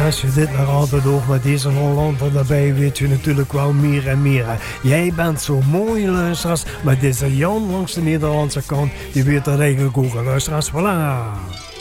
als je dit nog altijd hoort met deze Hollander erbij, weet je natuurlijk wel meer en meer. Jij bent zo mooi, luisteraars, maar deze Jan langs de Nederlandse kant, die weet dat eigenlijk ook, luisteraars. Voilà.